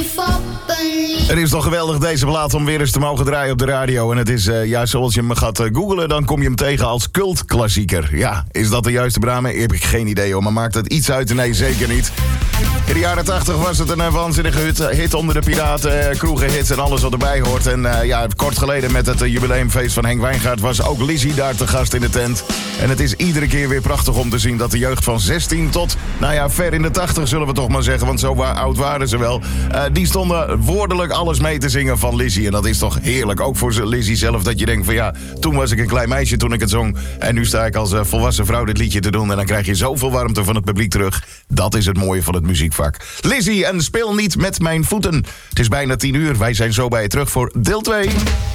Het is toch geweldig deze plaat om weer eens te mogen draaien op de radio. En het is, zoals je hem gaat googlen, dan kom je hem tegen als cultklassieker. Ja, is dat de juiste benaming? Heb ik geen idee hoor, maar maakt het iets uit? Nee, zeker niet. In de jaren 80 was het een waanzinnige hit onder de piraten, kroegenhits en alles wat erbij hoort. En kort geleden met het jubileumfeest van Henk Wijngaard was ook Lizzie daar te gast in de tent. En het is iedere keer weer prachtig om te zien dat de jeugd van 16 tot, ver in de 80 zullen we toch maar zeggen, want zo oud waren ze wel. Die stonden woordelijk alles mee te zingen van Lizzie. En dat is toch heerlijk, ook voor Lizzie zelf, dat je denkt van toen was ik een klein meisje toen ik het zong. En nu sta ik als volwassen vrouw dit liedje te doen en dan krijg je zoveel warmte van het publiek terug. Dat is het mooie van het muziekvak. Lizzie en Speel niet met mijn voeten. Het is bijna 10 uur. Wij zijn zo bij je terug voor deel 2.